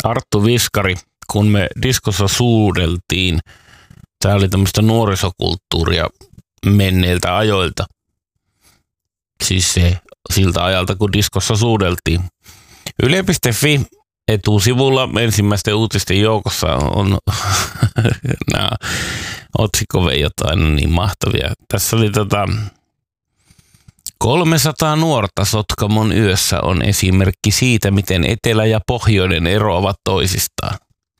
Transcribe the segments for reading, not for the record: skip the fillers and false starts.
Arttu Viskari, kun me diskossa suudeltiin. Tämä oli tämmöistä nuorisokulttuuria menneiltä ajoilta. Siis se siltä ajalta, kun diskossa suudeltiin. Yle.fi etusivulla ensimmäisten uutisten joukossa on nämä otsikkoveijot aina niin mahtavia. Tässä oli 300 nuorta Sotkamon yössä on esimerkki siitä, miten etelä ja pohjoinen eroavat toisistaan.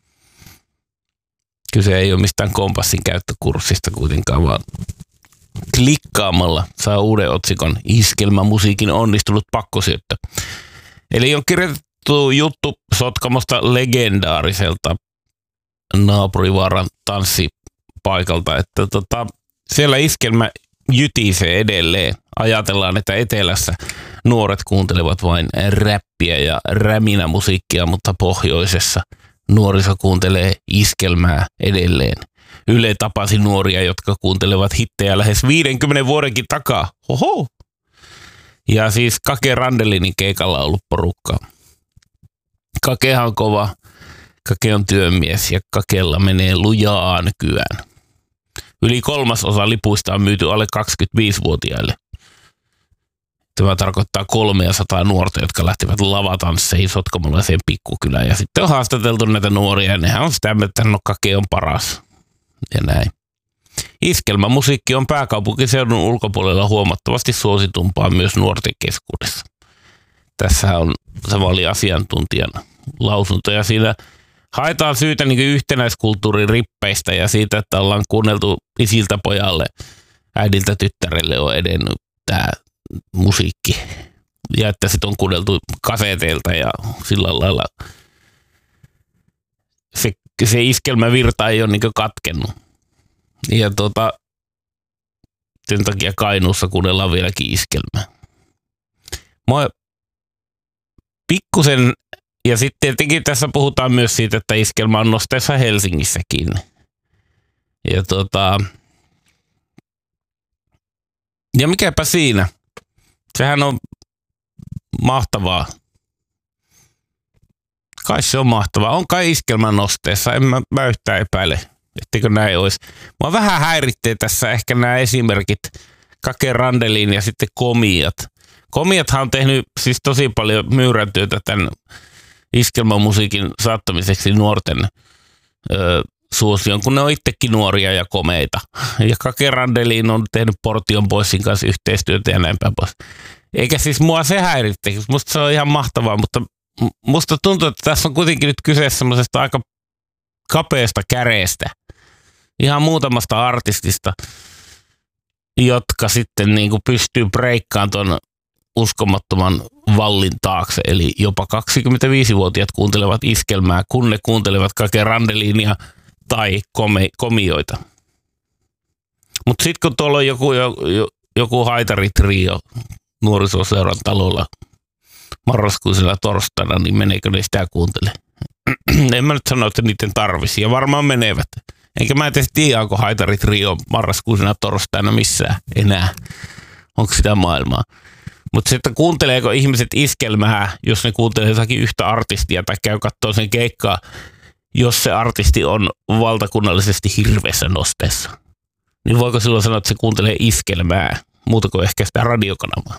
Kyse ei ole mistään kompassin käyttökurssista kuitenkaan, vaan klikkaamalla saa uuden otsikon Iskelmämusiikin onnistunut pakkosyöttö. Eli on kirjoitettu juttu Sotkamosta legendaariselta naapurivaaran tanssipaikalta, että siellä iskelmä jytisee edelleen. Ajatellaan, että etelässä nuoret kuuntelevat vain räppiä ja räminämusiikkia, mutta pohjoisessa nuoriso kuuntelee iskelmää edelleen. Yle tapasi nuoria, jotka kuuntelevat hittejä lähes 50 vuodenkin takaa. Hoho! Ja siis Kake Randelinin keikalla on ollut porukkaa. Kakehan on kova, Kake on työmies ja Kakella menee lujaa nykyään. Yli 1/3 lipuista on myyty alle 25-vuotiaille. Tämä tarkoittaa 300 nuorta, jotka lähtivät lavatansseihin sotkamolaiseen pikkukylään. Ja sitten on haastateltu näitä nuoria ja nehän on sitä, että no Kake on paras. Ja näin. Iskelmämusiikki on pääkaupunkiseudun ulkopuolella huomattavasti suositumpaa myös nuorten keskuudessa. Tässä on, sama oli asiantuntijan lausunto ja siinä haetaan syytä niin yhtenäiskulttuurin rippeistä ja siitä, että ollaan kuunneltu isiltä pojalle, äidiltä tyttärelle on edennyt tämä musiikki. Ja että sitten on kuunneltu kaseteilta ja sillä lailla se iskelmävirta ei ole niin katkennut. Ja sen takia Kainuussa kuunnellaan vieläkin iskelmää. Mä pikkusen, ja sitten tietenkin tässä puhutaan myös siitä, että iskelmä on nosteessa Helsingissäkin. Ja ja mikäpä siinä. Sehän on mahtavaa. Kai se on mahtavaa. On kai iskelmän nosteessa. En mä yhtään epäile, etteikö näin olisi. Mua vähän häiritsee tässä ehkä nämä esimerkit. Kake Randelin ja sitten Komiat. Komiathan on tehnyt siis tosi paljon myyräntyötä tämän iskelmämusiikin saattamiseksi nuorten suosion, kun ne on itsekin nuoria ja komeita. Ja Kake Randelin on tehnyt Portion Boysin kanssa yhteistyötä ja näin päin pois. Eikä siis mua se häiritsee. Musta se on ihan mahtavaa, mutta musta tuntuu, että tässä on kuitenkin nyt kyse semmoisesta aika kapeasta käreestä. Ihan muutamasta artistista, jotka sitten niin kuin pystyy breikkaamaan ton uskomattoman vallin taakse. Eli jopa 25-vuotiaat kuuntelevat iskelmää, kun ne kuuntelevat Kake Randelinia tai komioita. Mutta sitten kun tuolla on joku haitaritrio nuorisoseuran talolla marraskuisella torstaina, niin meneekö ne sitä kuuntele? En mä nyt sano, että niiden tarvisi, ja varmaan menevät. Enkä mä edes tiedä, onko haitaritrio marraskuisena torstaina missään enää. Onko sitä maailmaa? Mutta sitten kuunteleeko ihmiset iskelmää, jos ne kuuntelee jotakin yhtä artistia tai käy katsoo sen keikkaa, jos se artisti on valtakunnallisesti hirveässä nosteessa. Niin voiko silloin sanoa, että se kuuntelee iskelmää, muuta kuin ehkä sitä radiokanavaa?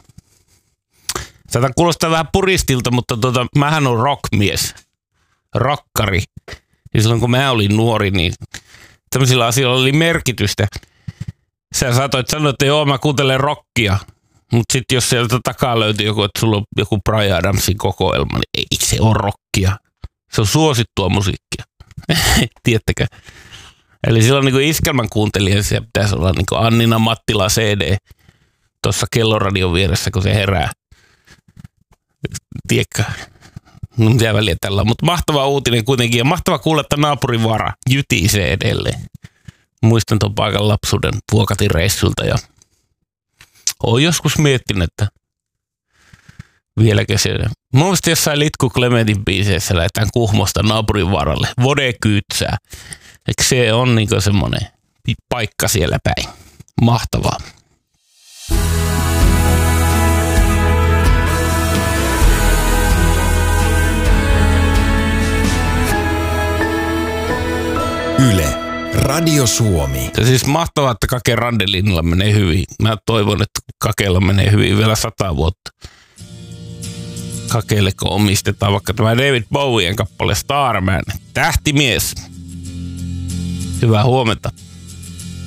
Tätä kuulostaa vähän puristilta, mutta mähän on rockmies, rokkari. Ja silloin kun mä olin nuori, niin tämmöisillä asioilla oli merkitystä. Sä saatoit sanoa, että joo, mä kuuntelen rockia. Mutta sitten jos sieltä takaa löytyy joku, että sulla on joku Bryan Adamsin kokoelma, niin ei se ole rockia. Se on suosittua musiikkia. Tiedättekö? Eli silloin niin kuin iskelmän kuuntelija, se pitäisi olla niin kuin Annina Mattila CD tuossa kelloradion vieressä, kun se herää. Tiedätkö? No mitä väliä tällä on. Mutta mahtava uutinen kuitenkin. Ja mahtava kuulla, että naapurivaara jytisee edelleen. Muistan tuon paikan lapsuuden Vuokatin reissulta ja olen joskus miettinyt, että vieläkö se. Mun mielestä jossain Litku Clementin biiseissä lähdetään Kuhmosta naapurivaaralle. Vode kyytsää. Eikö se on niinku semmoinen paikka siellä päin? Mahtavaa. Yle, Radio Suomi. Ja siis mahtavaa, että Kake Randelinilla menee hyvin. Mä toivon, että Kakella menee hyvin vielä 100 vuotta. Kakelle kun omistetaan vaikka tämä David Bowien kappale Starman. Tähtimies. Hyvää huomenta.